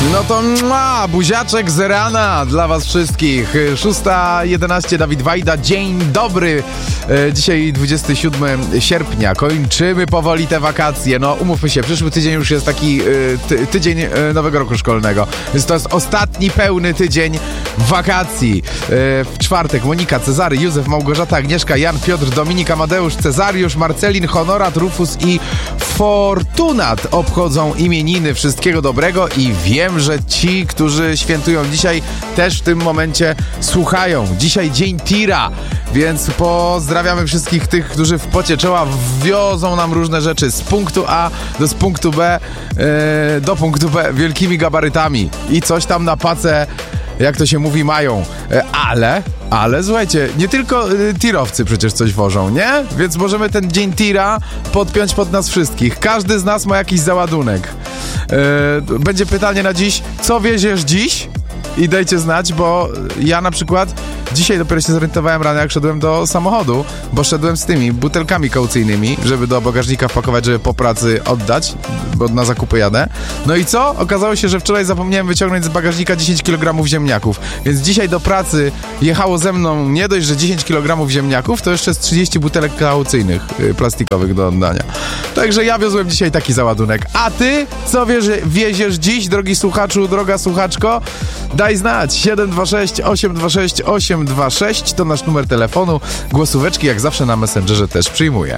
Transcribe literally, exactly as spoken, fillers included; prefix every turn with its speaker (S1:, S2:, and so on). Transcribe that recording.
S1: No to mua, buziaczek z rana dla was wszystkich. szósta jedenaście, Dawid Wajda, dzień dobry. E, dzisiaj dwudziestego siódmego sierpnia, kończymy powoli te wakacje. No umówmy się, przyszły tydzień już jest taki e, ty, tydzień e, nowego roku szkolnego. Więc to jest ostatni pełny tydzień wakacji. E, w czwartek Monika, Cezary, Józef, Małgorzata, Agnieszka, Jan, Piotr, Dominik, Amadeusz, Cezariusz, Marcelin, Honorat, Rufus i Fortunat obchodzą imieniny. Wszystkiego dobrego i wiem, że ci, którzy świętują dzisiaj, też w tym momencie słuchają. Dzisiaj dzień tira, więc pozdrawiamy wszystkich tych, którzy w pocie czoła wiozą nam różne rzeczy z punktu A do z punktu B yy, do punktu B wielkimi gabarytami i coś tam na pacę, jak to się mówi, mają. Ale, ale słuchajcie, nie tylko y, tirowcy przecież coś wożą, nie? Więc możemy ten dzień tira podpiąć pod nas wszystkich. Każdy z nas ma jakiś załadunek. Yy, będzie pytanie na dziś, co wieziesz dziś? I dajcie znać, bo ja na przykład dzisiaj dopiero się zorientowałem rano, jak szedłem do samochodu, bo szedłem z tymi butelkami kaucyjnymi, żeby do bagażnika wpakować, żeby po pracy oddać, bo na zakupy jadę. No i co? Okazało się, że wczoraj zapomniałem wyciągnąć z bagażnika dziesięć kilogramów ziemniaków, więc dzisiaj do pracy jechało ze mną nie dość, że dziesięć kilogramów ziemniaków, to jeszcze z trzydzieści butelek kaucyjnych, yy, plastikowych do oddania. Także ja wiozłem dzisiaj taki załadunek. A ty? Co wiesz, wieziesz dziś, drogi słuchaczu, droga słuchaczko? Daj znać. siedem dwa sześć, osiem dwa sześć, osiem dwa sześć to nasz numer telefonu. Głosóweczki jak zawsze na Messengerze też przyjmuję.